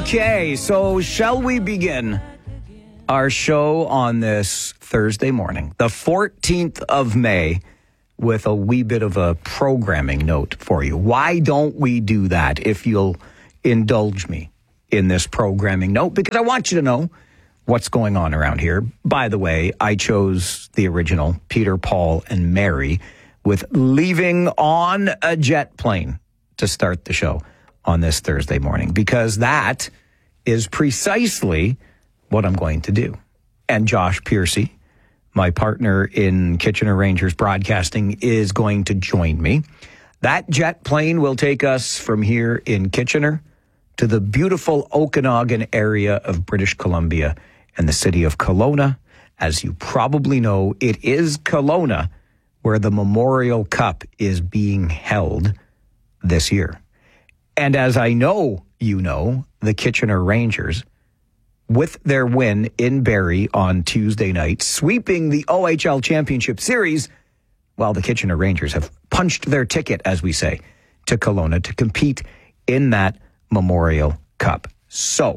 Okay, so shall we begin our show on this Thursday morning, the 14th of May, with a wee bit of a programming note for you. Why don't we do that, if you'll indulge me in this programming note? Because I want you to know what's going on around here. By the way, I chose the original Peter, Paul, and Mary with Leaving on a Jet Plane to start the show on this Thursday morning, because that is precisely what I'm going to do. And Josh Piercy, my partner in Kitchener Rangers broadcasting, is going to join me. That jet plane will take us from here in Kitchener to the beautiful Okanagan area of British Columbia and the city of Kelowna. As you probably know, it is Kelowna where the Memorial Cup is being held this year. And as I know you know, the Kitchener Rangers, with their win in Barrie on Tuesday night, sweeping the OHL Championship Series, well, the Kitchener Rangers have punched their ticket, as we say, to Kelowna to compete in that Memorial Cup. So,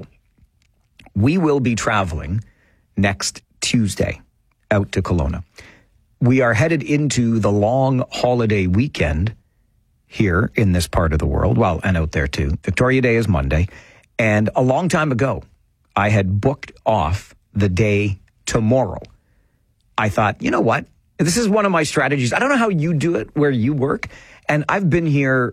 we will be traveling next Tuesday out to Kelowna. We are headed into the long holiday weekend here in this part of the world, well, and out there too. Victoria Day is Monday, and a long time ago, I had booked off the day tomorrow. I thought, you know what? This is one of my strategies. I don't know how you do it where you work, and I've been here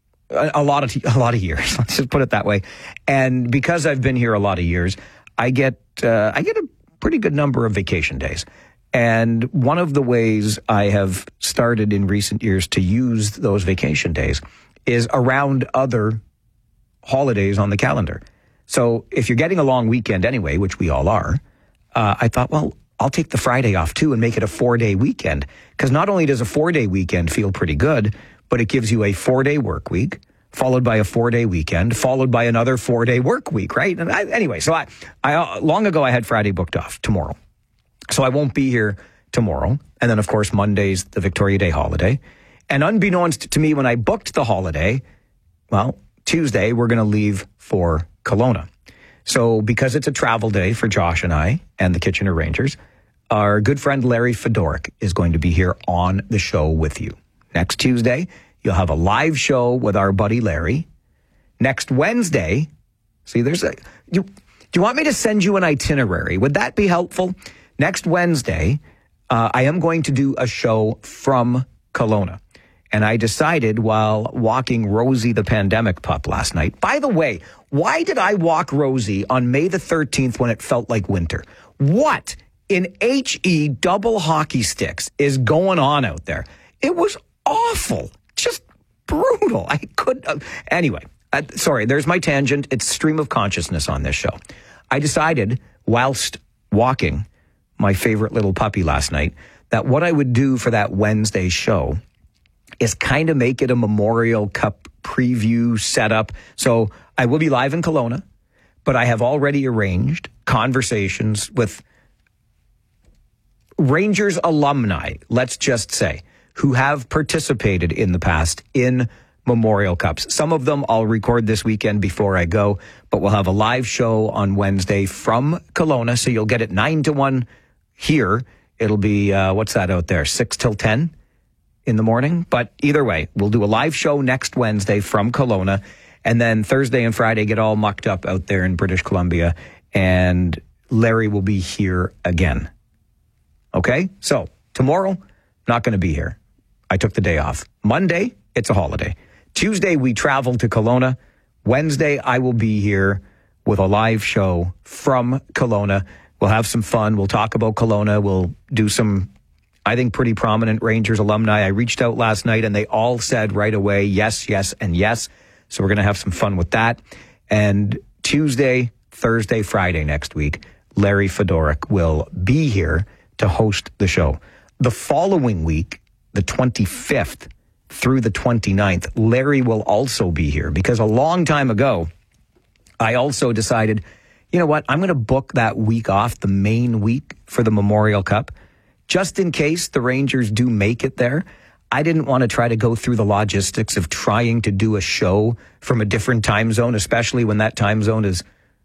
a lot of years. Let's just put it that way. And because I've been here a lot of years, I get a pretty good number of vacation days. And one of the ways I have started in recent years to use those vacation days is around other holidays on the calendar. So if you're getting a long weekend anyway, which we all are, I thought, well, I'll take the Friday off too and make it a 4-day weekend. Because not only does a 4-day weekend feel pretty good, but it gives you a 4-day work week, followed by a 4-day weekend, followed by another 4-day work week, right? And anyway, so I long ago I had Friday booked off tomorrow. So I won't be here tomorrow. And then, of course, Monday's the Victoria Day holiday. And unbeknownst to me, when I booked the holiday, well, Tuesday, we're going to leave for Kelowna. So because it's a travel day for Josh and I and the Kitchener Rangers, our good friend Larry Fedoruk is going to be here on the show with you. Next Tuesday, you'll have a live show with our buddy Larry. Next Wednesday, see, do you want me to send you an itinerary? Would that be helpful? Next Wednesday, I am going to do a show from Kelowna. And I decided while walking Rosie the pandemic pup last night. By the way, why did I walk Rosie on May the 13th when it felt like winter? What in HE double hockey sticks is going on out there? It was awful. Just brutal. I couldn't. Anyway, sorry, there's my tangent. It's stream of consciousness on this show. I decided whilst walking my favorite little puppy last night that what I would do for that Wednesday show is kind of make it a Memorial Cup preview setup. So I will be live in Kelowna, but I have already arranged conversations with Rangers alumni, let's just say, who have participated in the past in Memorial Cups. Some of them I'll record this weekend before I go, but we'll have a live show on Wednesday from Kelowna, so you'll get it 9 to 1 here. It'll be, what's that out there, 6 till 10 in the morning? But either way, we'll do a live show next Wednesday from Kelowna, and then Thursday and Friday get all mucked up out there in British Columbia, and Larry will be here again. Okay? So, tomorrow, not going to be here. I took the day off. Monday, it's a holiday. Tuesday, we travel to Kelowna. Wednesday, I will be here with a live show from Kelowna. We'll have some fun. We'll talk about Kelowna. We'll do some, I think, pretty prominent Rangers alumni. I reached out last night and they all said right away, yes, yes, and yes. So we're going to have some fun with that. And Tuesday, Thursday, Friday next week, Larry Fedoruk will be here to host the show. The following week, the 25th through the 29th, Larry will also be here because a long time ago, I also decided, you know what, I'm going to book that week off, the main week for the Memorial Cup, just in case the Rangers do make it there. I didn't want to try to go through the logistics of trying to do a show from a different time zone, especially when that time zone is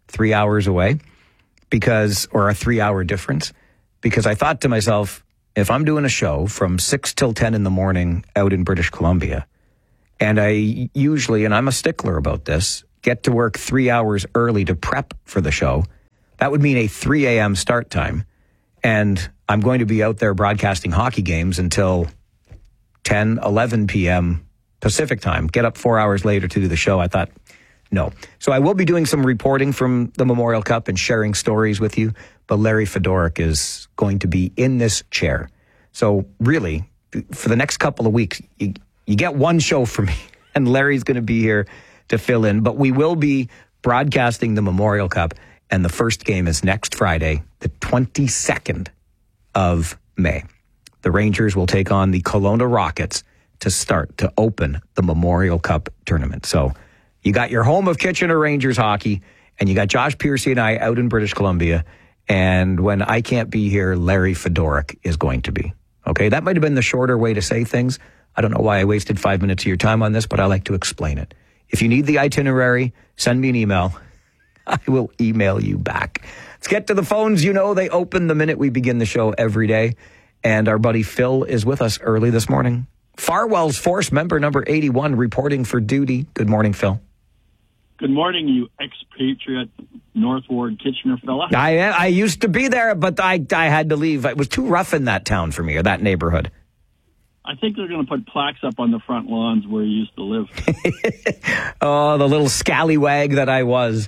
3 hours away or a 3 hour difference, because I thought to myself, if I'm doing a show from 6 till 10 in the morning out in British Columbia, and I usually, and I'm a stickler about this, get to work 3 hours early to prep for the show, that would mean a 3 a.m. start time. And I'm going to be out there broadcasting hockey games until 10, 11 p.m. Pacific time. Get up 4 hours later to do the show. I thought, no. So I will be doing some reporting from the Memorial Cup and sharing stories with you. But Larry Fedoruk is going to be in this chair. So really, for the next couple of weeks, you get one show from me, and Larry's going to be here to fill in. But we will be broadcasting the Memorial Cup, and the first game is next Friday, the 22nd of May. The Rangers will take on the Kelowna Rockets to open the Memorial Cup tournament. So you got your home of Kitchener Rangers hockey, and you got Josh Piercy and I out in British Columbia. And when I can't be here, Larry Fedoruk is going to be. Okay, that might have been the shorter way to say things. I don't know why I wasted 5 minutes of your time on this, but I like to explain it. If you need the itinerary, send me an email. I will email you back. Let's get to the phones. You know they open the minute we begin the show every day. And our buddy Phil is with us early this morning. Farwell's Force member number 81 reporting for duty. Good morning, Phil. Good morning, you expatriate North Ward Kitchener fella. I used to be there, but I had to leave. It was too rough in that town for me, or that neighborhood. I think they're going to put plaques up on the front lawns where you used to live. Oh, the little scallywag that I was.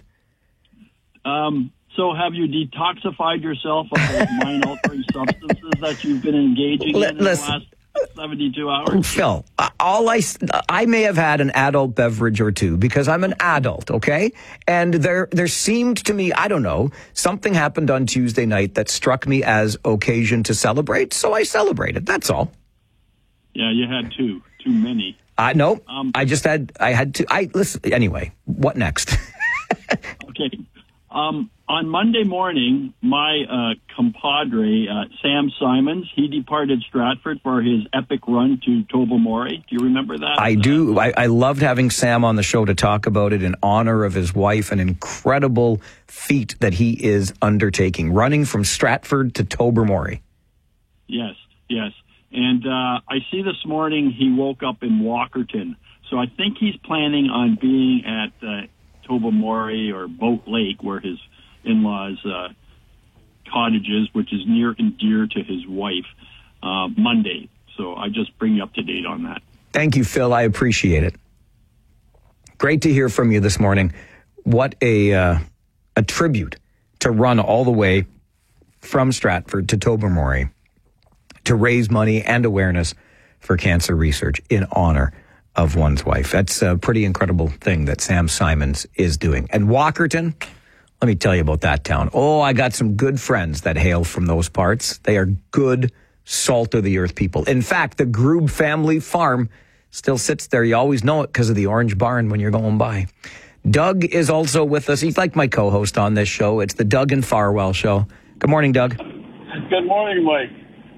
So have you detoxified yourself of those mind-altering substances that you've been engaging in the last 72 hours? Phil, I may have had an adult beverage or two because I'm an adult, okay? And there seemed to me, I don't know, something happened on Tuesday night that struck me as occasion to celebrate, so I celebrated. That's all. Yeah, you had too many. No, I had to. Listen, anyway, what next? Okay. On Monday morning, my compadre, Sam Simons, he departed Stratford for his epic run to Tobermory. Do you remember that? I do. I loved having Sam on the show to talk about it in honor of his wife, an incredible feat that he is undertaking, running from Stratford to Tobermory. Yes. And I see this morning he woke up in Walkerton. So I think he's planning on being at Tobermory or Boat Lake, where his in-laws' cottage is, which is near and dear to his wife, Monday. So I just bring you up to date on that. Thank you, Phil. I appreciate it. Great to hear from you this morning. What a tribute to run all the way from Stratford to Tobermory to raise money and awareness for cancer research in honor of one's wife. That's a pretty incredible thing that Sam Simons is doing. And Walkerton, let me tell you about that town. Oh, I got some good friends that hail from those parts. They are good, salt-of-the-earth people. In fact, the Grube family farm still sits there. You always know it because of the orange barn when you're going by. Doug is also with us. He's like my co-host on this show. It's the Doug and Farwell Show. Good morning, Doug. Good morning, Mike.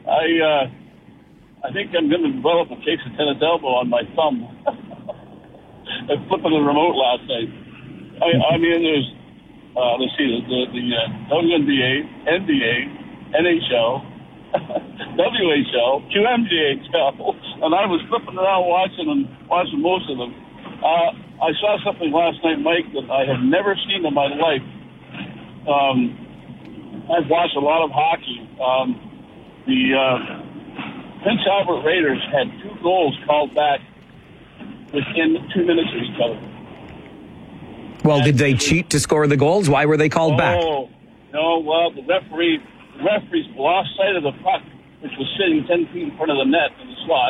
I think I'm going to develop a case of tennis elbow on my thumb. I was flipping the remote last night. I mean, there's, let's see, the WNBA, NBA, NHL, WHL, QMJHL, and I was flipping around watching most of them. I saw something last night, Mike, that I have never seen in my life. I've watched a lot of hockey. The Prince Albert Raiders had 2 goals called back within 2 minutes of each other. Well, did they cheat to score the goals? Why were they called back? Oh, no, well, the referees lost sight of the puck, which was sitting 10 feet in front of the net in the slot.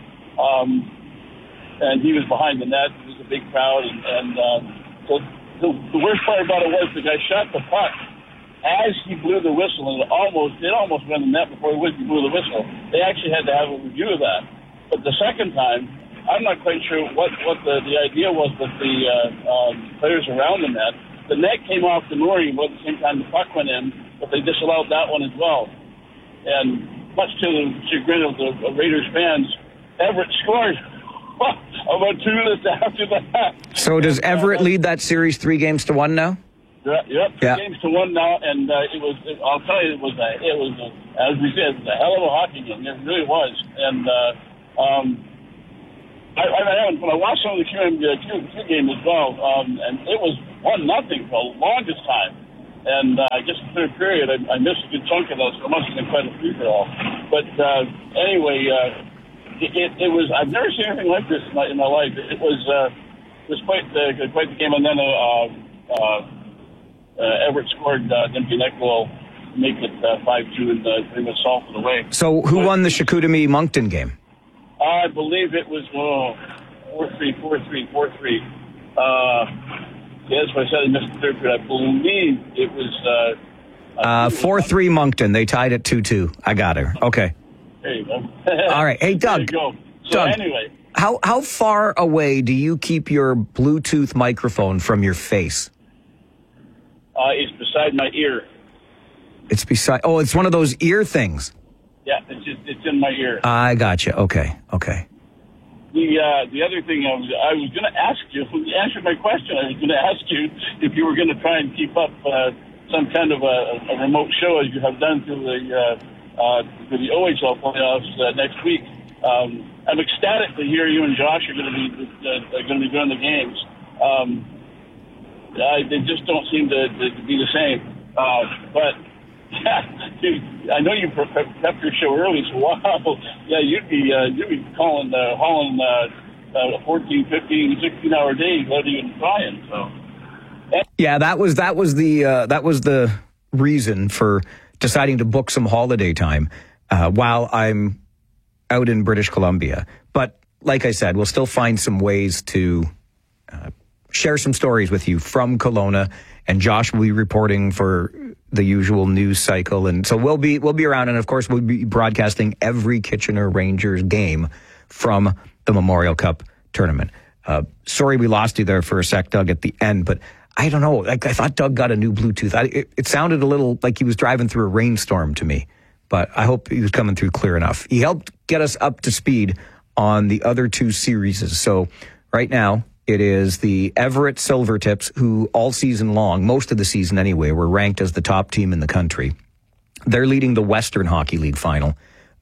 And he was behind the net. It was a big crowd. And so the worst part about it was the guy shot the puck as he blew the whistle, and it almost went in the net before he blew the whistle. They actually had to have a review of that. But the second time, I'm not quite sure what the idea was with the players around the net. The net came off the mooring about the same time the puck went in, but they disallowed that one as well. And much to the chagrin of the Raiders fans, Everett scored about 2 minutes after that. So does Everett lead that series 3-1 now? Yep, 2 games to 1 now, and I'll tell you, it was as we said, it was a hell of a hockey game. It really was, and when I watched some of the Q game as well, and it was 1-0 for the longest time, and I guess the third period I missed a good chunk of those, so it must have been quite a free-for-all. But anyway, it was. I've never seen anything like this in my life. It was quite the game, and then Everett scored an empty net goal to make it 5-2 and pretty much salted away. So who won the Chicoutimi-Moncton game? I believe it was 4-3. That's what I said. I missed the third period. I believe it was 4-3 Moncton. They tied at 2-2. I got her. Okay. There you go. All right. Hey, Doug. There you go. So Doug, anyway, how far away do you keep your Bluetooth microphone from your face? it's beside my ear. It's beside. Oh, it's one of those ear things. Yeah, it's in my ear. I gotcha. Okay. The other thing I was going to ask you, when you answered my question, I was going to ask you if you were going to try and keep up some kind of a remote show as you have done through the OHL playoffs next week. I'm ecstatic to hear you and Josh are going to be doing the games. They just don't seem to be the same. But I know you prepped your show early, so wow, yeah, you'd be hauling 14, 15, 16-hour days without even trying. So. Yeah, that was the reason for deciding to book some holiday time while I'm out in British Columbia. But like I said, we'll still find some ways to share some stories with you from Kelowna, and Josh will be reporting for the usual news cycle, and so we'll be around, and of course we'll be broadcasting every Kitchener Rangers game from the Memorial Cup tournament. Sorry we lost you there for a sec, Doug, at the end, but I don't know. I thought Doug got a new Bluetooth. It sounded a little like he was driving through a rainstorm to me, but I hope he was coming through clear enough. He helped get us up to speed on the other two series. So right now, it is the Everett Silvertips, who all season long, most of the season anyway, were ranked as the top team in the country. They're leading the Western Hockey League final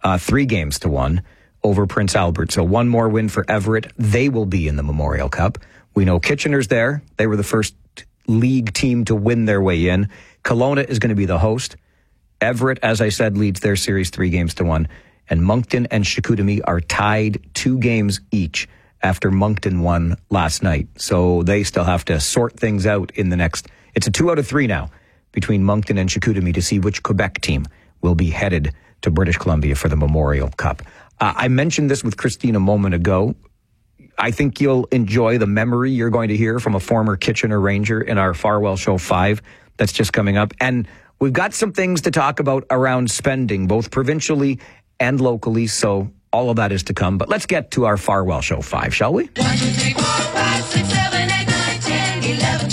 3-1 over Prince Albert. So one more win for Everett. They will be in the Memorial Cup. We know Kitchener's there. They were the first league team to win their way in. Kelowna is going to be the host. Everett, as I said, leads their series 3-1. And Moncton and Chicoutimi are tied 2 games each after Moncton won last night. So they still have to sort things out in the next... It's a 2 out of 3 now between Moncton and Chicoutimi to see which Quebec team will be headed to British Columbia for the Memorial Cup. I mentioned this with Christine a moment ago. I think you'll enjoy the memory you're going to hear from a former Kitchener Ranger in our Farwell Show 5 that's just coming up. And we've got some things to talk about around spending, both provincially and locally, so all of that is to come. But let's get to our Farwell Show 5, shall we? 1, 2, 3, 4, 5, 6, 7, 8, 9, 10, 11,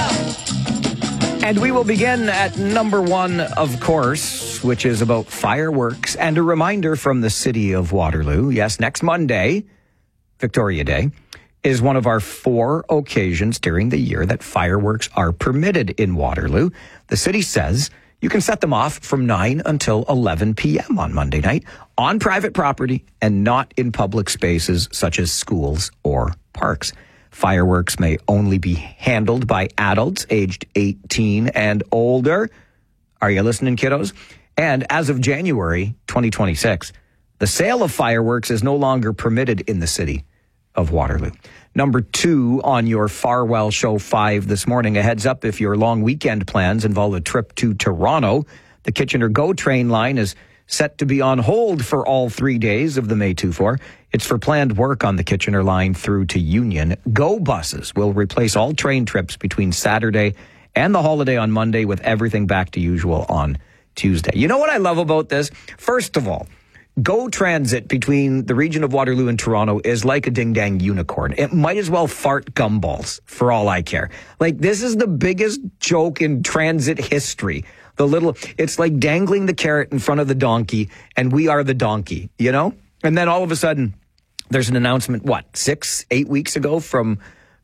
12. And we will begin at number 1, of course, which is about fireworks. And a reminder from the city of Waterloo. Yes, next Monday, Victoria Day, is one of our 4 occasions during the year that fireworks are permitted in Waterloo. The city says you can set them off from 9 until 11 p.m. on Monday night on private property and not in public spaces such as schools or parks. Fireworks may only be handled by adults aged 18 and older. Are you listening, kiddos? And as of January 2026, the sale of fireworks is no longer permitted in the city of Waterloo. Number 2 on your Farwell Show 5 this morning. A heads up if your long weekend plans involve a trip to Toronto. The Kitchener GO train line is set to be on hold for all 3 days of the May 2-4. It's for planned work on the Kitchener line through to Union. GO buses will replace all train trips between Saturday and the holiday on Monday, with everything back to usual on Tuesday. You know what I love about this? First of all, GO Transit between the region of Waterloo and Toronto is like a ding-dang unicorn. It might as well fart gumballs, for all I care. Like, this is the biggest joke in transit history. It's like dangling the carrot in front of the donkey, and we are the donkey, you know? And then all of a sudden, there's an announcement, 6-8 weeks ago from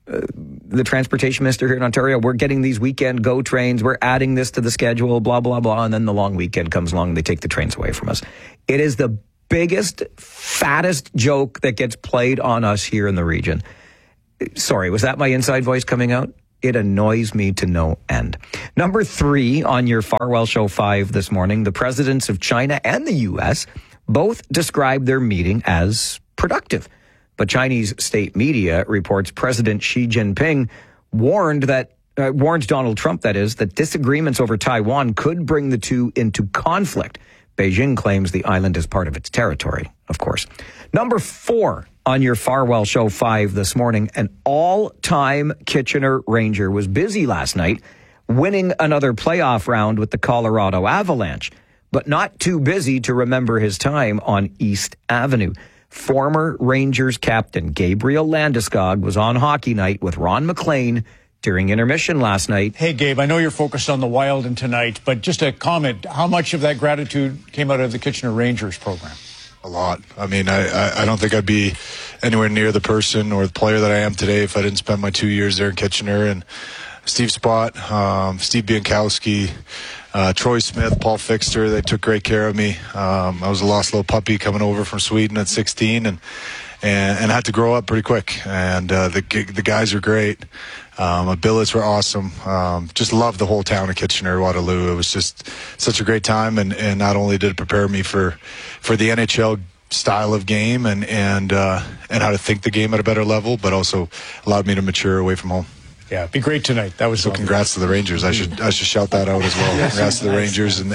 the transportation minister here in Ontario, we're getting these weekend GO trains, we're adding this to the schedule, blah, blah, blah, and then the long weekend comes along and they take the trains away from us. It is the biggest, fattest joke that gets played on us here in the region. Sorry, was that my inside voice coming out? It annoys me to no end. Number 3 on your Farwell Show 5 this morning, the presidents of China and the U.S. both described their meeting as productive. But Chinese state media reports President Xi Jinping warned Donald Trump, that is, that disagreements over Taiwan could bring the two into conflict. Beijing claims the island is part of its territory, of course. Number 4 on your Farwell Show 5 this morning, an all-time Kitchener Ranger was busy last night winning another playoff round with the Colorado Avalanche, but not too busy to remember his time on East Avenue. Former Rangers captain Gabriel Landeskog was on Hockey Night with Ron McLean during intermission last night. Hey, Gabe, I know you're focused on the Wild and tonight, but just a comment, how much of that gratitude came out of the Kitchener Rangers program? A lot. I mean, I don't think I'd be anywhere near the person or the player that I am today if I didn't spend my 2 years there in Kitchener. And Steve Spott, Steve Biankowski, Troy Smith, Paul Fixter, they took great care of me. I was a lost little puppy coming over from Sweden at 16 and had to grow up pretty quick. And the guys are great. My billets were awesome. Just loved the whole town of Kitchener, Waterloo. It was just such a great time, and not only did it prepare me for the NHL style of game and how to think the game at a better level, but also allowed me to mature away from home. Yeah, be great tonight. That was so. Congrats to the Rangers. I should shout that out as well. Congrats to the Rangers and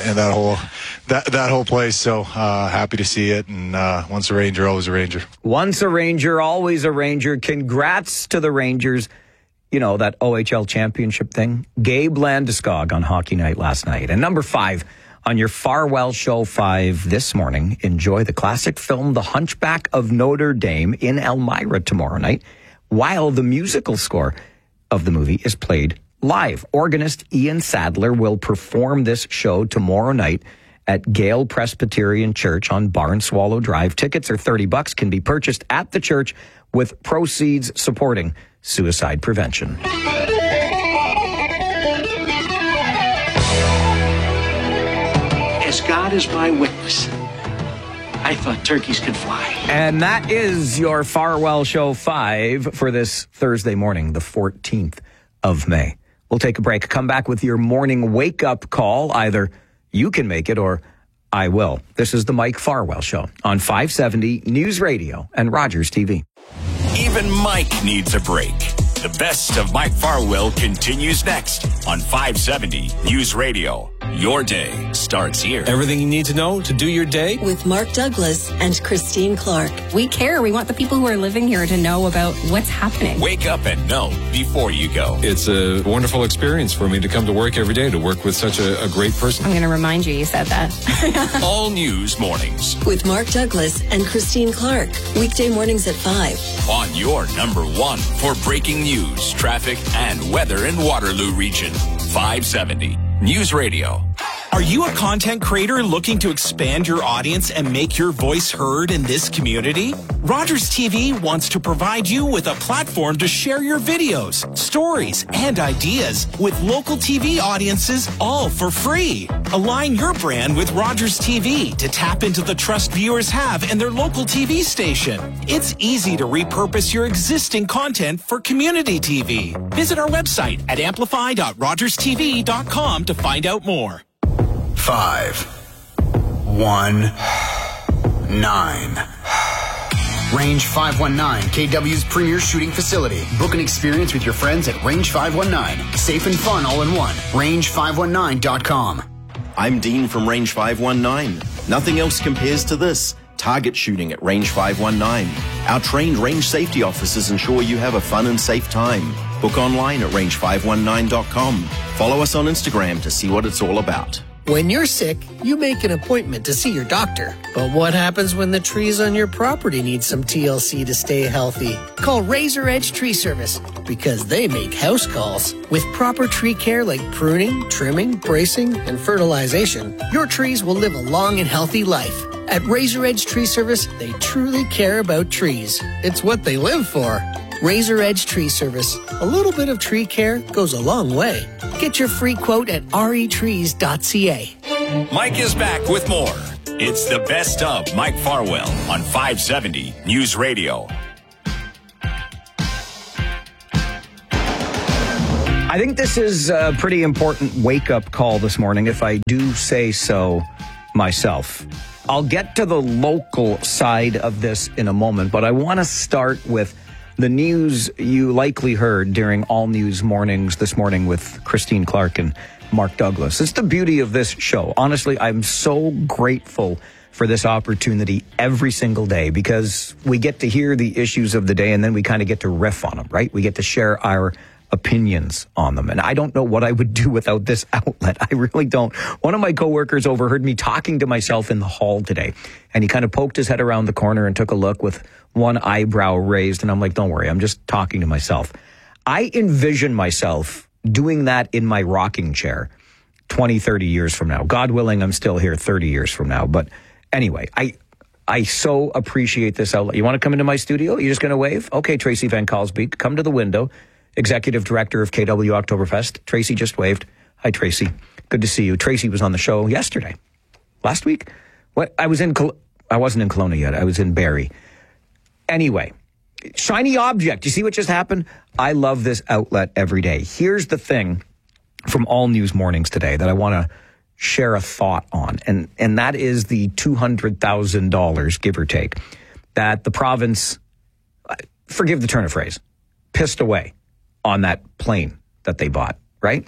that whole place. So happy to see it. And once a Ranger, always a Ranger. Once a Ranger, always a Ranger. Congrats to the Rangers. You know, that OHL championship thing. Gabe Landeskog on Hockey Night last night. And number 5 on your Farwell Show 5 this morning. Enjoy the classic film The Hunchback of Notre Dame in Elmira tomorrow night, while the musical score of the movie is played live. Organist Ian Sadler will perform this show tomorrow night at Gale Presbyterian Church on Barn Swallow Drive. Tickets are $30, can be purchased at the church with proceeds supporting suicide prevention. As God is my witness, I thought turkeys could fly. And that is your Farwell Show 5 for this Thursday morning, the 14th of May. We'll take a break, come back with your morning wake-up call. Either you can make it or I will. This is the Mike Farwell Show on 570 News Radio and Rogers TV. Even Mike needs a break. The best of Mike Farwell continues next on 570 News Radio. Your day starts here. Everything you need to know to do your day with Mark Douglas and Christine Clark. We care. We want the people who are living here to know about what's happening. Wake up and know before you go. It's a wonderful experience for me to come to work every day, to work with such a great person. I'm going to remind you said that. All News Mornings with Mark Douglas and Christine Clark. Weekday mornings at 5. On your number 1 for breaking news, traffic, and weather in Waterloo region. 570 News Radio. Are you a content creator looking to expand your audience and make your voice heard in this community? Rogers TV wants to provide you with a platform to share your videos, stories, and ideas with local TV audiences, all for free. Align your brand with Rogers TV to tap into the trust viewers have in their local TV station. It's easy to repurpose your existing content for community TV. Visit our website at amplify.rogerstv.com to find out more. 519. Range 519, KW's premier shooting facility. Book an experience with your friends at Range 519. Safe and fun all in one. Range519.com. I'm Dean from Range 519. Nothing else compares to this. Target shooting at Range 519. Our trained range safety officers ensure you have a fun and safe time. Book online at range519.com. Follow us on Instagram to see what it's all about. When you're sick, you make an appointment to see your doctor. But what happens when the trees on your property need some TLC to stay healthy? Call Razor Edge Tree Service because they make house calls. With proper tree care like pruning, trimming, bracing, and fertilization, your trees will live a long and healthy life. At Razor Edge Tree Service, they truly care about trees. It's what they live for. Razor Edge Tree Service. A little bit of tree care goes a long way. Get your free quote at retrees.ca. Mike is back with more. It's the best of Mike Farwell on 570 News Radio. I think this is a pretty important wake-up call this morning, if I do say so myself. I'll get to the local side of this in a moment, but I want to start with the news you likely heard during All News Mornings this morning with Christine Clark and Mark Douglas. It's the beauty of this show. Honestly, I'm so grateful for this opportunity every single day because we get to hear the issues of the day and then we kind of get to riff on them, right? We get to share our opinions on them. And I don't know what I would do without this outlet. I really don't. One of my coworkers overheard me talking to myself in the hall today, and he kind of poked his head around the corner and took a look with one eyebrow raised. And I'm like, don't worry, I'm just talking to myself. I envision myself doing that in my rocking chair 20, 30 years from now. God willing, I'm still here 30 years from now. But anyway, I so appreciate this outlet. You want to come into my studio? You're just going to wave? Okay, Tracy Van Kalsbeek, come to the window. Executive Director of KW Oktoberfest. Tracy just waved. Hi, Tracy. Good to see you. Tracy was on the show yesterday. Last week? What? I wasn't in Kelowna yet. I was in Barrie. Anyway, shiny object. You see what just happened? I love this outlet every day. Here's the thing from All News Mornings today that I want to share a thought on, and that is the $200,000, give or take, that the province, forgive the turn of phrase, pissed away on that plane that they bought, right?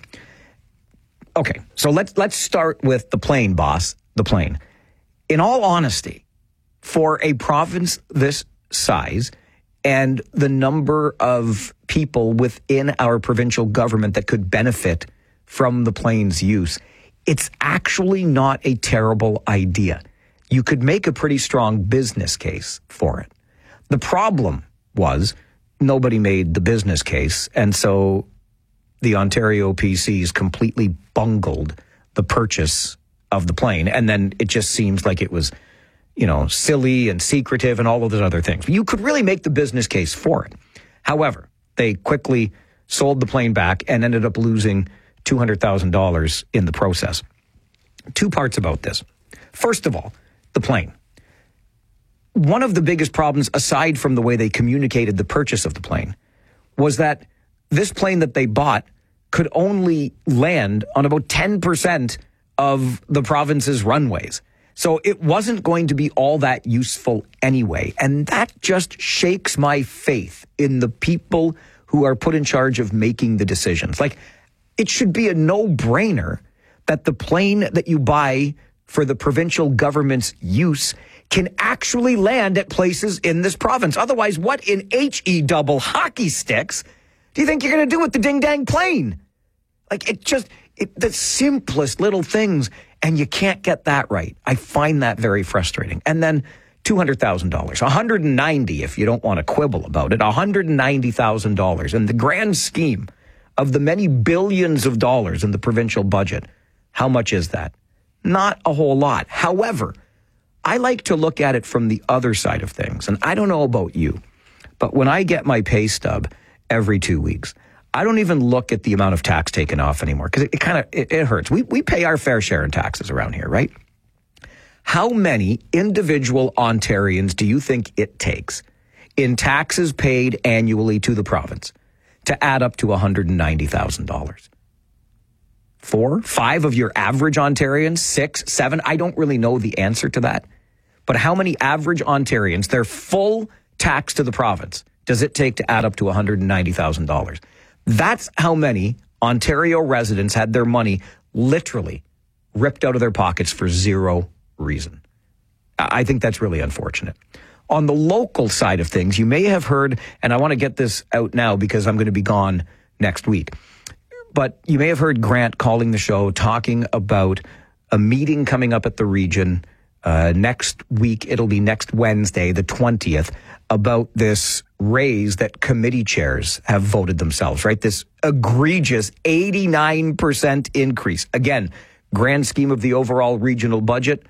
Okay, so let's start with the plane, boss, the plane. In all honesty, for a province this size and the number of people within our provincial government that could benefit from the plane's use, it's actually not a terrible idea. You could make a pretty strong business case for it. The problem was nobody made the business case, and so the Ontario PCs completely bungled the purchase of the plane, and then it just seems like it was, silly and secretive and all of those other things. You could really make the business case for it. However, they quickly sold the plane back and ended up losing $200,000 in the process. Two parts about this. First of all, the plane. One of the biggest problems, aside from the way they communicated the purchase of the plane, was that this plane that they bought could only land on about 10% of the province's runways. So it wasn't going to be all that useful anyway. And that just shakes my faith in the people who are put in charge of making the decisions. Like, it should be a no-brainer that the plane that you buy for the provincial government's use can actually land at places in this province. Otherwise, what in HE double hockey sticks do you think you're going to do with the ding-dang plane? Like, the simplest little things, and you can't get that right. I find that very frustrating. And then $200,000, $190,000 if you don't want to quibble about it, $190,000 in the grand scheme of the many billions of dollars in the provincial budget. How much is that? Not a whole lot. However, I like to look at it from the other side of things. And I don't know about you, but when I get my pay stub every 2 weeks, I don't even look at the amount of tax taken off anymore because it hurts. We pay our fair share in taxes around here, right? How many individual Ontarians do you think it takes in taxes paid annually to the province to add up to $190,000? 4, 5 of your average Ontarians, 6, 7. I don't really know the answer to that. But how many average Ontarians, their full tax to the province, does it take to add up to $190,000? That's how many Ontario residents had their money literally ripped out of their pockets for zero reason. I think that's really unfortunate. On the local side of things, you may have heard, and I want to get this out now because I'm going to be gone next week, but you may have heard Grant calling the show talking about a meeting coming up at the region next week. It'll be next Wednesday, the 20th, about this raise that committee chairs have voted themselves, right? This egregious 89% increase. Again, grand scheme of the overall regional budget,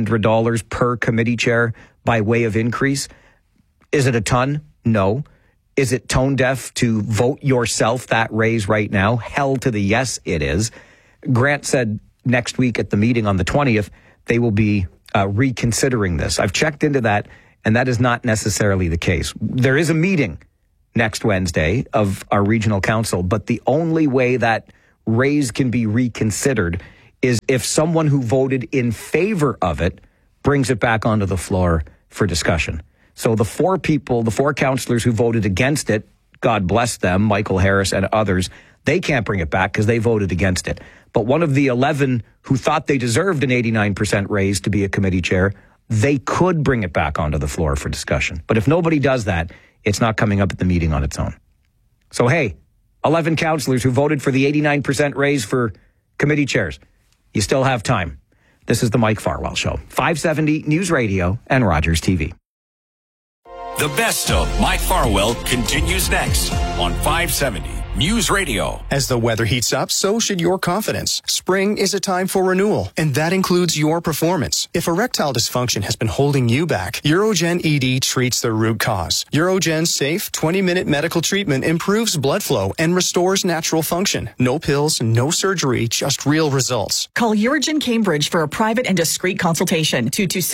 $5,500 per committee chair by way of increase. Is it a ton? No. Is it tone deaf to vote yourself that raise right now? Hell to the yes, it is. Grant said next week at the meeting on the 20th, they will be reconsidering this. I've checked into that, and that is not necessarily the case. There is a meeting next Wednesday of our regional council, but the only way that raise can be reconsidered is if someone who voted in favor of it brings it back onto the floor for discussion. So the four councillors who voted against it, God bless them, Michael Harris and others, they can't bring it back because they voted against it. But one of the 11 who thought they deserved an 89% raise to be a committee chair, they could bring it back onto the floor for discussion. But if nobody does that, it's not coming up at the meeting on its own. So, hey, 11 councillors who voted for the 89% raise for committee chairs, you still have time. This is the Mike Farwell Show. 570 News Radio and Rogers TV. The best of Mike Farwell continues next on 570 News Radio. As the weather heats up, so should your confidence. Spring is a time for renewal, and that includes your performance. If erectile dysfunction has been holding you back, Urogen ED treats the root cause. Urogen's safe 20-minute medical treatment improves blood flow and restores natural function. No pills, no surgery, just real results. Call Urogen Cambridge for a private and discreet consultation.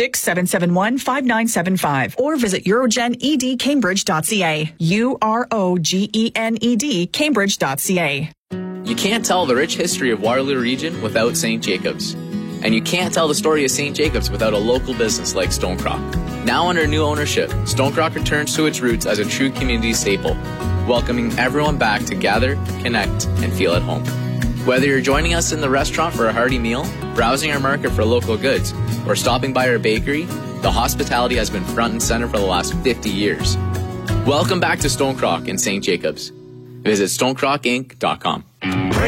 226-771-5975 or visit urogenedcambridge.ca. UROGENED Cambridge.ca. You can't tell the rich history of Waterloo Region without St. Jacobs. And you can't tell the story of St. Jacobs without a local business like Stonecrock. Now under new ownership, Stonecrock returns to its roots as a true community staple, welcoming everyone back to gather, connect, and feel at home. Whether you're joining us in the restaurant for a hearty meal, browsing our market for local goods, or stopping by our bakery, the hospitality has been front and center for the last 50 years. Welcome back to Stonecrock in St. Jacobs. Visit stonecrockinc.com.